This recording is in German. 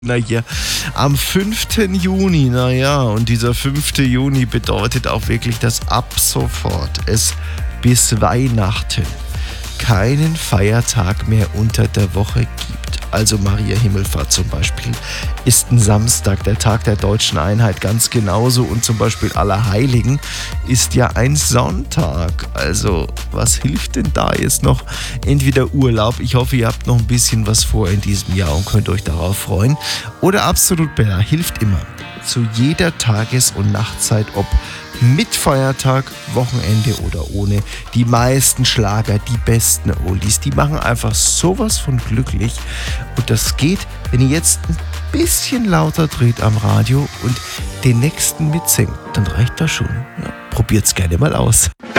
Na hier am 5. Juni, naja, und dieser 5. Juni bedeutet auch wirklich, dass ab sofort es bis Weihnachten keinen Feiertag mehr unter der Woche gibt. Also Maria Himmelfahrt zum Beispiel ist ein Samstag, der Tag der deutschen Einheit, ganz genauso. Und zum Beispiel Allerheiligen ist ja ein Sonntag. Also was hilft denn da jetzt noch? Entweder Urlaub, ich hoffe, ihr habt noch ein bisschen was vor in diesem Jahr und könnt euch darauf freuen. Oder Absolut Bella, hilft immer. Zu jeder Tages- und Nachtzeit, ob mit Feiertag, Wochenende oder ohne. Die meisten Schlager, die besten Oldies, die machen einfach sowas von glücklich. Und das geht, wenn ihr jetzt ein bisschen lauter dreht am Radio und den nächsten mitsingt. Dann reicht das schon. Ja, probiert's gerne mal aus.